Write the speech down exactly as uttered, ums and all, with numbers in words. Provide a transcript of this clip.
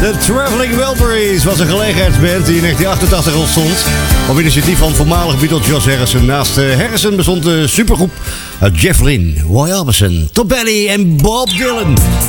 De Traveling Wilburys was een gelegenheidsband die in negentien achtentachtig ontstond. Op initiatief van voormalig Beatle George Harrison. Naast uh, Harrison bestond de supergroep uit Jeff Lynne, Roy Orbison, Tom Petty en Bob Dylan.